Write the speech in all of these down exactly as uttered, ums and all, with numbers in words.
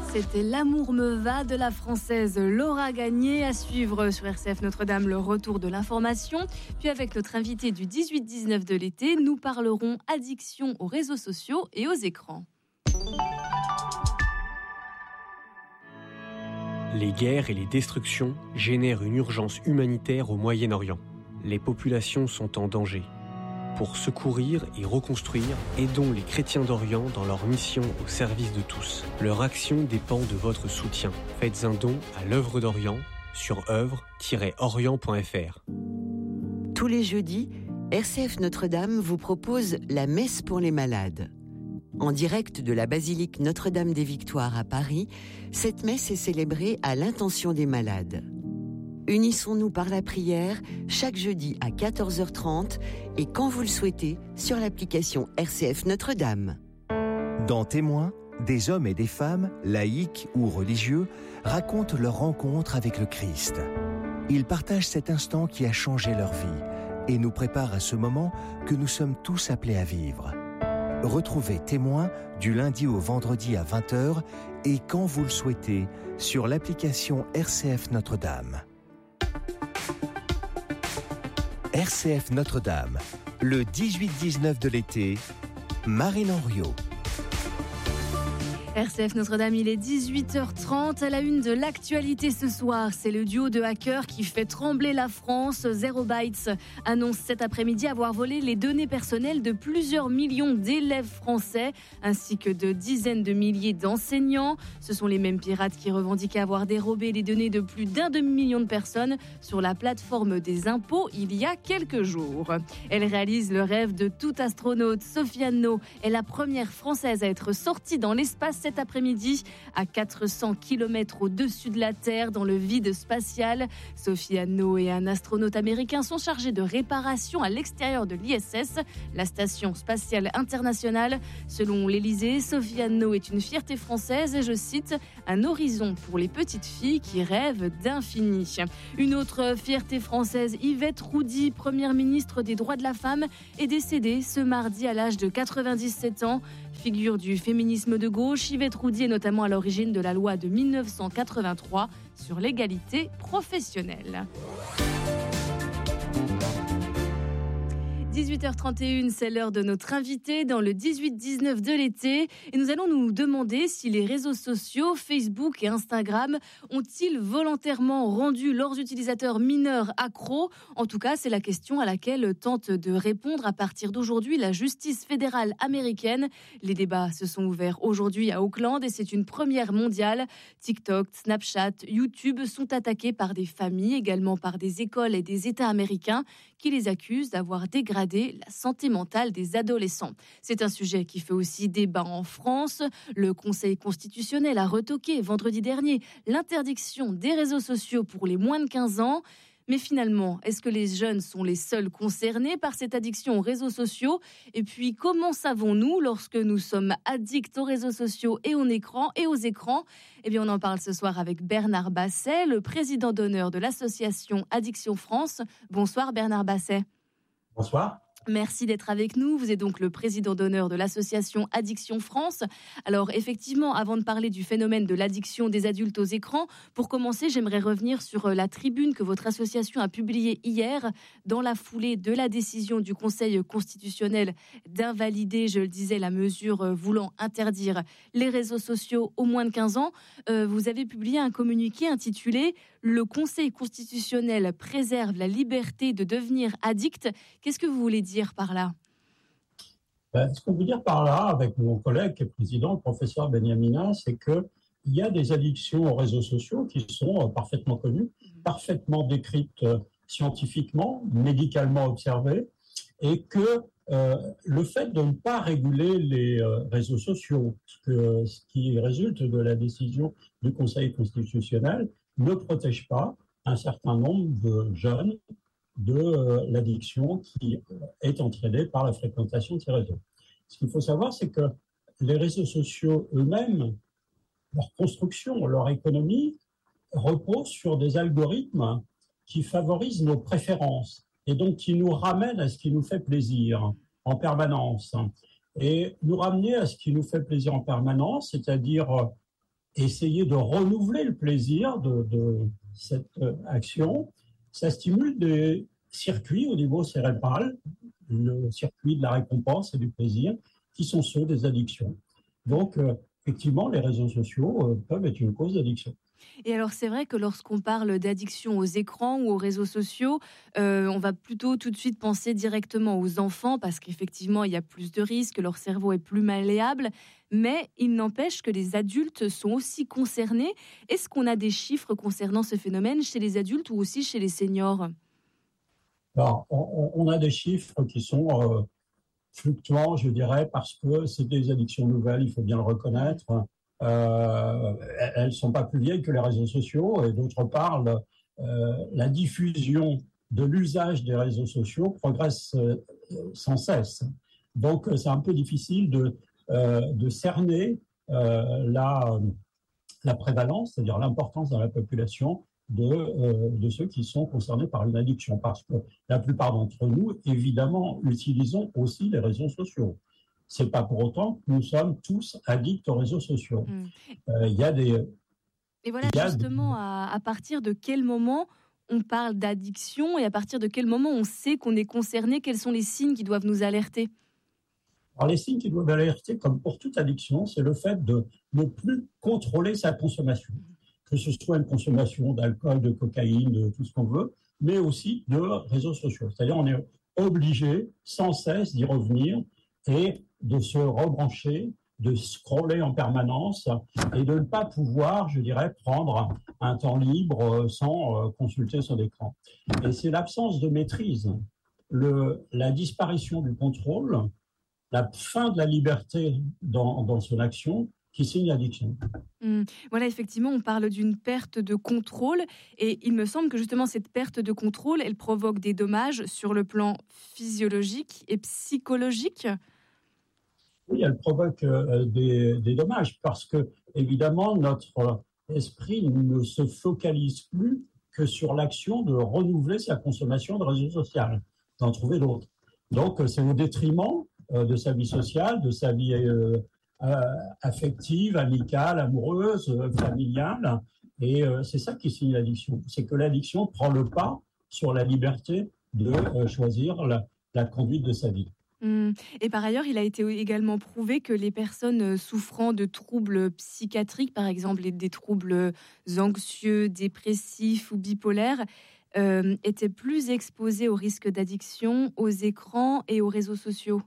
C'était L'amour me va de la française Laura Gagné. À suivre sur R C F Notre-Dame, le retour de l'information. Puis avec notre invité du dix-huit dix-neuf de l'été, nous parlerons addiction aux réseaux sociaux et aux écrans. Les guerres et les destructions génèrent une urgence humanitaire au Moyen-Orient. Les populations sont en danger. Pour secourir et reconstruire, aidons les chrétiens d'Orient dans leur mission au service de tous. Leur action dépend de votre soutien. Faites un don à l'œuvre d'Orient sur œuvre tiret orient point f r. Tous les jeudis, R C F Notre-Dame vous propose la messe pour les malades. En direct de la basilique Notre-Dame des Victoires à Paris, cette messe est célébrée à l'intention des malades. Unissons-nous par la prière chaque jeudi à quatorze heures trente et quand vous le souhaitez sur l'application R C F Notre-Dame. Dans Témoins, des hommes et des femmes, laïcs ou religieux, racontent leur rencontre avec le Christ. Ils partagent cet instant qui a changé leur vie et nous préparent à ce moment que nous sommes tous appelés à vivre. Retrouvez Témoins du lundi au vendredi à vingt heures et quand vous le souhaitez sur l'application R C F Notre-Dame. R C F Notre-Dame, le dix-huit dix-neuf de l'été, Marine Henriot. R C F Notre-Dame, il est dix-huit heures trente. À la une de l'actualité ce soir, c'est le duo de hackers qui fait trembler la France. Zero Bytes annonce cet après-midi avoir volé les données personnelles de plusieurs millions d'élèves français, ainsi que de dizaines de milliers d'enseignants. Ce sont les mêmes pirates qui revendiquaient avoir dérobé les données de plus d'un demi-million de personnes sur la plateforme des impôts il y a quelques jours. Elle réalise le rêve de tout astronaute. Sofiane No est la première française à être sortie dans l'espace cet après-midi à quatre cents kilomètres au-dessus de la Terre dans le vide spatial. Sofiane No et un astronaute américain sont chargés de réparation à l'extérieur de l'I S S, la station spatiale internationale. Selon l'Élysée, Sofiane No est une fierté française et, je cite, un horizon pour les petites filles qui rêvent d'infini. Une autre fierté française, Yvette Roudy, première ministre des droits de la femme, est décédée ce mardi à l'âge de quatre-vingt-dix-sept ans. Figure du féminisme de gauche, Yvette Roudy est notamment à l'origine de la loi de dix-neuf cent quatre-vingt-trois sur l'égalité professionnelle. dix-huit heures trente et une, c'est l'heure de notre invité dans le dix-huit dix-neuf de l'été. Et nous allons nous demander si les réseaux sociaux, Facebook et Instagram, ont-ils volontairement rendu leurs utilisateurs mineurs accros ? En tout cas, c'est la question à laquelle tente de répondre à partir d'aujourd'hui la justice fédérale américaine. Les débats se sont ouverts aujourd'hui à Auckland et c'est une première mondiale. TikTok, Snapchat, YouTube sont attaqués par des familles, également par des écoles et des États américains qui les accusent d'avoir dégradé la santé mentale des adolescents. C'est un sujet qui fait aussi débat en France. Le Conseil constitutionnel a retoqué vendredi dernier l'interdiction des réseaux sociaux pour les moins de quinze ans. Mais finalement, est-ce que les jeunes sont les seuls concernés par cette addiction aux réseaux sociaux ? Et puis, comment savons-nous lorsque nous sommes addicts aux réseaux sociaux et aux écrans et aux écrans ? Eh bien, on en parle ce soir avec Bernard Basset, le président d'honneur de l'association Addiction France. Bonsoir Bernard Basset. Bonsoir. Merci d'être avec nous. Vous êtes donc le président d'honneur de l'association Addiction France. Alors effectivement, avant de parler du phénomène de l'addiction des adultes aux écrans, pour commencer, j'aimerais revenir sur la tribune que votre association a publiée hier dans la foulée de la décision du Conseil constitutionnel d'invalider, je le disais, la mesure voulant interdire les réseaux sociaux aux moins de quinze ans. Euh, vous avez publié un communiqué intitulé « Le Conseil constitutionnel préserve la liberté de devenir addict ». Qu'est-ce que vous voulez dire par là ? Ben, ce qu'on veut dire par là, avec mon collègue qui est président, le professeur Benyamina, c'est qu'il y a des addictions aux réseaux sociaux qui sont parfaitement connues, parfaitement décrites scientifiquement, médicalement observées, et que euh, le fait de ne pas réguler les euh, réseaux sociaux, ce, que, ce qui résulte de la décision du Conseil constitutionnel, ne protège pas un certain nombre de jeunes de euh, l'addiction qui euh, est entraînée par la fréquentation de ces réseaux. Ce qu'il faut savoir, c'est que les réseaux sociaux eux-mêmes, leur construction, leur économie, reposent sur des algorithmes qui favorisent nos préférences et donc qui nous ramènent à ce qui nous fait plaisir en permanence. Et nous ramener à ce qui nous fait plaisir en permanence, c'est-à-dire essayer de renouveler le plaisir de, de cette action. Ça stimule des circuits au niveau cérébral, le circuit de la récompense et du plaisir, qui sont ceux des addictions. Donc, euh, effectivement, les réseaux sociaux euh, peuvent être une cause d'addiction. Et alors, c'est vrai que lorsqu'on parle d'addiction aux écrans ou aux réseaux sociaux, euh, on va plutôt tout de suite penser directement aux enfants parce qu'effectivement, il y a plus de risques, leur cerveau est plus malléable. Mais il n'empêche que les adultes sont aussi concernés. Est-ce qu'on a des chiffres concernant ce phénomène chez les adultes ou aussi chez les seniors ? Alors, on, on a des chiffres qui sont euh, fluctuants, je dirais, parce que c'est des addictions nouvelles, il faut bien le reconnaître. Euh, elles ne sont pas plus vieilles que les réseaux sociaux, et d'autre part, le, euh, la diffusion de l'usage des réseaux sociaux progresse euh, sans cesse. Donc, c'est un peu difficile de, euh, de cerner euh, la, la prévalence, c'est-à-dire l'importance dans la population de, euh, de ceux qui sont concernés par une addiction, parce que la plupart d'entre nous, évidemment, utilisons aussi les réseaux sociaux. Ce n'est pas pour autant que nous sommes tous addicts aux réseaux sociaux. Il mmh. euh, y a des... Et voilà, justement, des... à, à partir de quel moment on parle d'addiction et à partir de quel moment on sait qu'on est concerné, quels sont les signes qui doivent nous alerter ? Alors, les signes qui doivent alerter, comme pour toute addiction, c'est le fait de ne plus contrôler sa consommation. Que ce soit une consommation d'alcool, de cocaïne, de tout ce qu'on veut, mais aussi de réseaux sociaux. C'est-à-dire on est obligé sans cesse d'y revenir et de se rebrancher, de scroller en permanence et de ne pas pouvoir, je dirais, prendre un temps libre sans consulter son écran. Et c'est l'absence de maîtrise, le, la disparition du contrôle, la fin de la liberté dans, dans son action qui signe l'addiction. Mmh. Voilà, effectivement, on parle d'une perte de contrôle et il me semble que justement cette perte de contrôle, elle provoque des dommages sur le plan physiologique et psychologique. Oui, elle provoque euh, des, des dommages parce que, évidemment, notre esprit ne se focalise plus que sur l'action de renouveler sa consommation de réseaux sociaux, d'en trouver d'autres. Donc, c'est au détriment euh, de sa vie sociale, de sa vie euh, euh, affective, amicale, amoureuse, euh, familiale. Et euh, c'est ça qui signe l'addiction. C'est que l'addiction prend le pas sur la liberté de euh, choisir la, la conduite de sa vie. Mmh. Et par ailleurs, il a été également prouvé que les personnes souffrant de troubles psychiatriques, par exemple des troubles anxieux, dépressifs ou bipolaires, euh, étaient plus exposées au risque d'addiction, aux écrans et aux réseaux sociaux.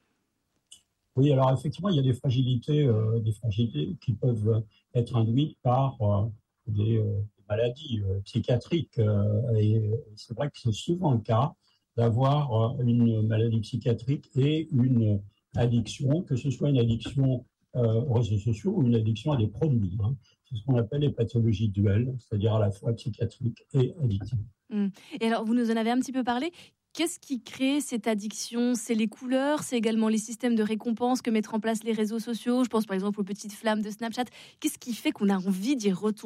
Oui, alors effectivement, il y a des fragilités, euh, des fragilités qui peuvent être induites par euh, des, euh, des maladies euh, psychiatriques. Euh, et c'est vrai que c'est souvent le cas d'avoir une maladie psychiatrique et une addiction, que ce soit une addiction euh, aux réseaux sociaux ou une addiction à des produits. Hein. C'est ce qu'on appelle les pathologies duelles, c'est-à-dire à la fois psychiatriques et addictives. Mmh. Et alors, vous nous en avez un petit peu parlé. Qu'est-ce qui crée cette addiction ? C'est les couleurs, c'est également les systèmes de récompense que mettent en place les réseaux sociaux. Je pense par exemple aux petites flammes de Snapchat. Qu'est-ce qui fait qu'on a envie d'y retourner ?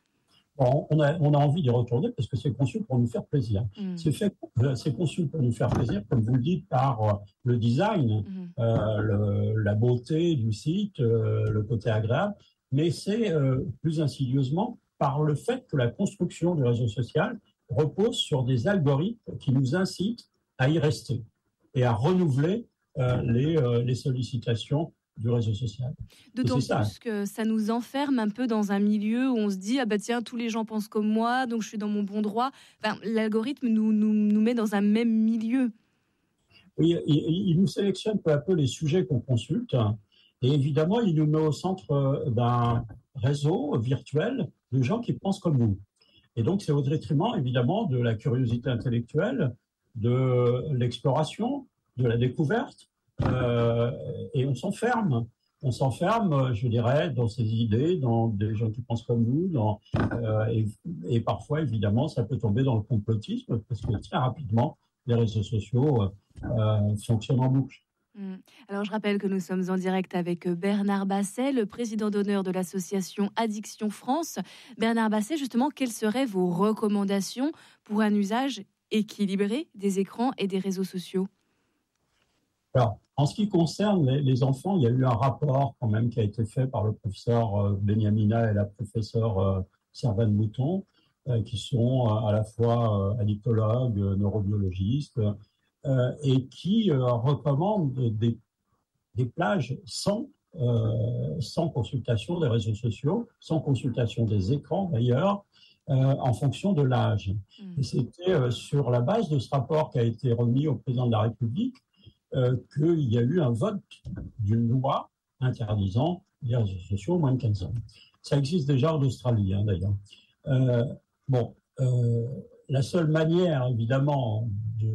Bon, on, a, on a envie d'y retourner parce que c'est conçu pour nous faire plaisir. Mmh. C'est, fait, c'est conçu pour nous faire plaisir, comme vous le dites, par le design, mmh. euh, le, la beauté du site, euh, le côté agréable, mais c'est euh, plus insidieusement par le fait que la construction du réseau social repose sur des algorithmes qui nous incitent à y rester et à renouveler euh, les, euh, les sollicitations du réseau social. D'autant plus que ça nous enferme un peu dans un milieu où on se dit « Ah bah tiens, tous les gens pensent comme moi, donc je suis dans mon bon droit ». Enfin, l'algorithme nous, nous, nous met dans un même milieu. Oui, il, il nous sélectionne peu à peu les sujets qu'on consulte et évidemment, il nous met au centre d'un réseau virtuel de gens qui pensent comme nous. Et donc, c'est au détriment, évidemment, de la curiosité intellectuelle, de l'exploration, de la découverte. Euh, et on s'enferme, on s'enferme, je dirais, dans ses idées, dans des gens qui pensent comme nous, dans, euh, et, et parfois, évidemment, ça peut tomber dans le complotisme parce que très rapidement, les réseaux sociaux euh, fonctionnent en boucle. Alors, je rappelle que nous sommes en direct avec Bernard Basset, le président d'honneur de l'association Addiction France. Bernard Basset, justement, quelles seraient vos recommandations pour un usage équilibré des écrans et des réseaux sociaux ? Alors, en ce qui concerne les, les enfants, il y a eu un rapport quand même qui a été fait par le professeur euh, Benyamina et la professeure euh, Servane Mouton, euh, qui sont euh, à la fois euh, addictologues, euh, neurobiologistes, euh, et qui euh, recommandent des, des plages sans, euh, sans consultation des réseaux sociaux, sans consultation des écrans d'ailleurs, euh, en fonction de l'âge. Mmh. Et c'était euh, sur la base de ce rapport qui a été remis au président de la République Euh, qu'il y a eu un vote d'une loi interdisant les réseaux sociaux aux moins de quinze ans. Ça existe déjà en Australie, hein, d'ailleurs. Euh, bon, euh, la seule manière, évidemment, de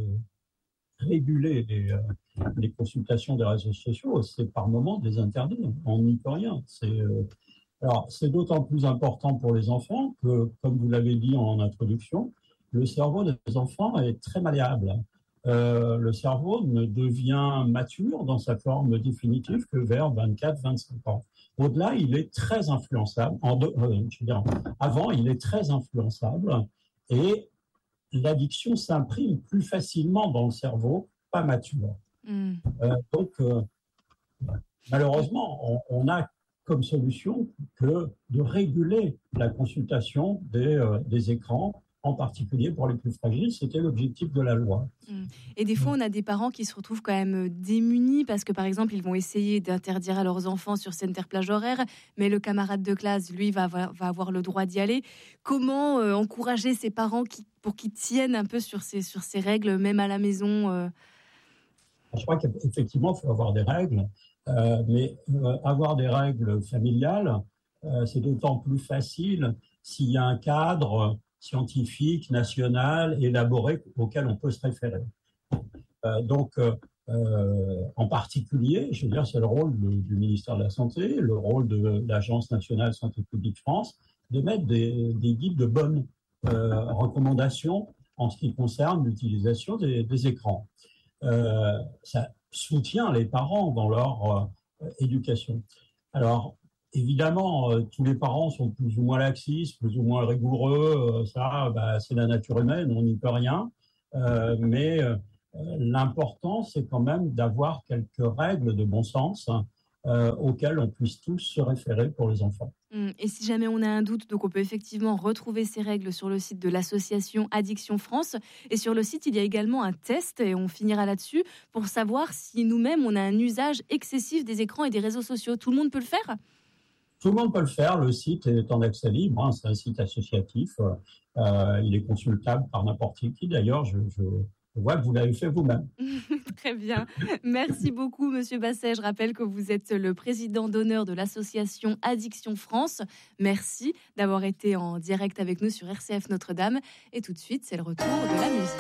réguler les, euh, les consultations des réseaux sociaux, c'est par moment de les interdire. On n'y peut rien. C'est, euh, alors, c'est d'autant plus important pour les enfants que, comme vous l'avez dit en introduction, le cerveau des enfants est très malléable. Euh, le cerveau ne devient mature dans sa forme définitive que vers vingt-quatre à vingt-cinq ans. Au-delà, il est très influençable. En de, euh, je veux dire, avant, il est très influençable et l'addiction s'imprime plus facilement dans le cerveau, pas mature. Mm. Euh, donc, euh, malheureusement, on, on a comme solution que de réguler la consultation des, euh, des écrans, en particulier pour les plus fragiles. C'était l'objectif de la loi. Et des fois, on a des parents qui se retrouvent quand même démunis parce que, par exemple, ils vont essayer d'interdire à leurs enfants sur certaines plages horaires, mais le camarade de classe, lui, va avoir, va avoir le droit d'y aller. Comment euh, encourager ces parents qui, pour qu'ils tiennent un peu sur ces, sur ces règles, même à la maison euh... Je crois qu'effectivement, il faut avoir des règles, euh, mais euh, avoir des règles familiales, euh, c'est d'autant plus facile s'il y a un cadre scientifique, national, élaboré, auquel on peut se référer. Euh, donc, euh, en particulier, je veux dire, c'est le rôle de, du ministère de la Santé, le rôle de l'Agence nationale Santé publique France, de mettre des, des guides de bonnes euh, recommandations en ce qui concerne l'utilisation des, des écrans. Euh, ça soutient les parents dans leur euh, éducation. Alors, évidemment, euh, tous les parents sont plus ou moins laxistes, plus ou moins rigoureux. Euh, ça, bah, c'est la nature humaine, on n'y peut rien. Euh, mais euh, l'important, c'est quand même d'avoir quelques règles de bon sens euh, auxquelles on puisse tous se référer pour les enfants. Et si jamais on a un doute, donc on peut effectivement retrouver ces règles sur le site de l'association Addiction France. Et sur le site, il y a également un test, et on finira là-dessus, pour savoir si nous-mêmes, on a un usage excessif des écrans et des réseaux sociaux. Tout le monde peut le faire ? Tout le monde peut le faire. Le site est en accès libre. Hein, c'est un site associatif. Euh, il est consultable par n'importe qui. D'ailleurs, je, je, je vois que vous l'avez fait vous-même. Très bien. Merci beaucoup, Monsieur Basset. Je rappelle que vous êtes le président d'honneur de l'association Addiction France. Merci d'avoir été en direct avec nous sur R C F Notre-Dame. Et tout de suite, c'est le retour de la musique.